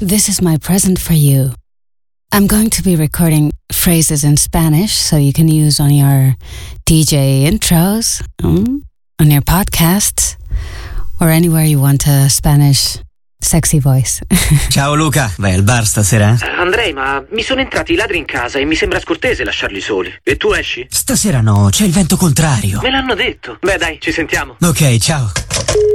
this is my present for you. I'm going to be recording phrases in Spanish so you can use on your DJ intros, on your podcasts, or anywhere you want a Spanish sexy voice. Ciao Luca, vai al bar stasera? Andrei, ma mi sono entrati i ladri in casa e mi sembra scortese lasciarli soli. E tu esci? Stasera no, c'è il vento contrario. Me l'hanno detto. Beh dai, ci sentiamo. Ok, ciao.